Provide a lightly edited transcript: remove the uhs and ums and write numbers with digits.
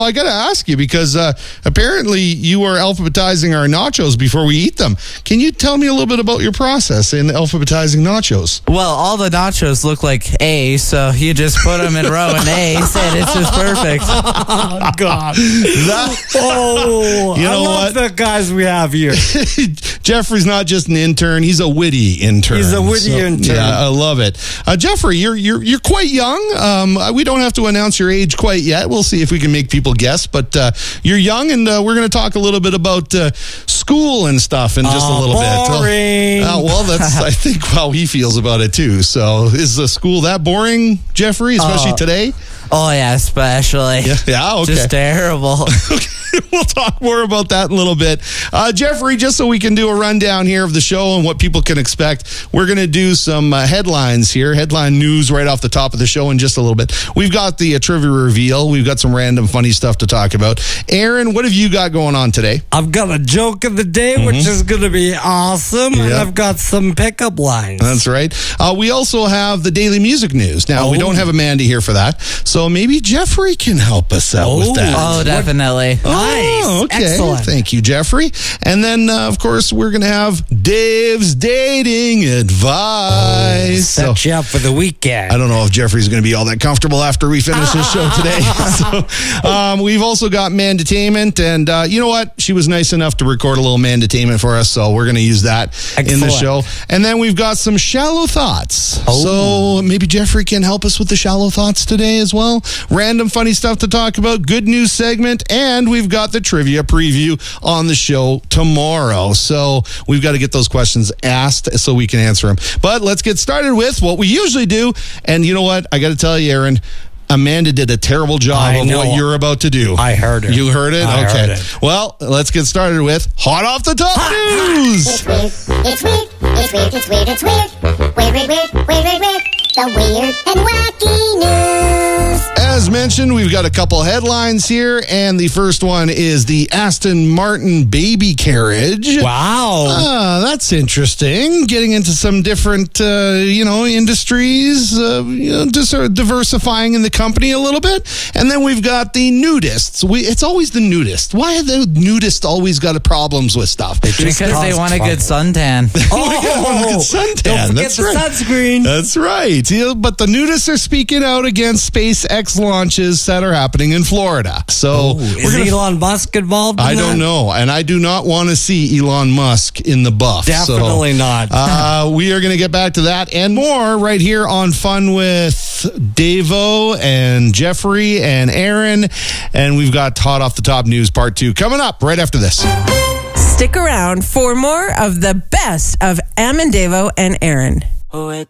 I got to ask you because apparently you are alphabetizing our nachos before we eat them. Can you tell me a little bit about your process in alphabetizing nachos? Well, all the nachos look like A, so you just put them in row and A, and it's just perfect. Oh, God. You I know love what? the guys we have here. Jeffrey's not just an intern; he's a witty intern. He's a witty intern. Yeah, I love it. Jeffrey, you're quite young. We don't have to announce your age quite yet. We'll see if we can make people guess. But you're young, and we're going to talk a little bit about school and stuff in just a little boring. bit. Well, that's I think how he feels about it too. So, is the school that boring, Jeffrey? Especially today? Oh, yeah, especially. Yeah, okay. Just terrible. We'll talk more about that in a little bit. Jeffrey, just so we can do a rundown here of the show and what people can expect, we're going to do some headlines here, headline news right off the top of the show in just a little bit. We've got the trivia reveal. We've got some random funny stuff to talk about. Aaron, what have you got going on today? I've got a joke of the day, which is going to be awesome, and I've got some pickup lines. That's right. We also have the daily music news. Now, we don't have Amanda here for that, so maybe Jeffrey can help us out with that. Oh, definitely. Nice. Oh, okay. Excellent. Thank you, Jeffrey. And then, of course, we're going to have Dave's dating advice. Set you up for the weekend. I don't know if Jeffrey's going to be all that comfortable after we finish this show today. So, we've also got Mandatainment, and you know what? She was nice enough to record a little Mandatainment for us, so we're going to use that in the show. And then we've got some shallow thoughts. So maybe Jeffrey can help us with the shallow thoughts today as well. Random funny stuff to talk about, good news segment, and we've got the trivia preview on the show tomorrow. So we've got to get those questions asked so we can answer them. But let's get started with what we usually do. And you know what? I got to tell you, Aaron, Amanda did a terrible job of what you're about to do. I heard it. You heard it? I okay. heard it. Well, let's get started with Hot Off the Top News. It's weird, it's weird, it's weird, it's weird, it's weird. Weird, weird, weird, weird, weird, weird. The weird and wacky news. As mentioned, we've got a couple headlines here, and the first one is the Aston Martin baby carriage. Wow. That's interesting. Getting into some different, industries, just sort of diversifying in the company a little bit. And then we've got the nudists. It's always the nudist. Why have the nudists always got problems with stuff? Because they want a good suntan. Suntan. Don't forget That's the right. sunscreen. That's right. Yeah, but the nudists are speaking out against SpaceX launches that are happening in Florida. So Is Elon Musk involved in I that? don't know, and I do not want to see Elon Musk in the buff. Definitely not. We are going to get back to that and more right here on Fun with Davo and Jeffrey and Aaron, and we've got Hot Off the Top News Part 2 coming up right after this. Stick around for more of the best of Am and Davo and Aaron. Oh, it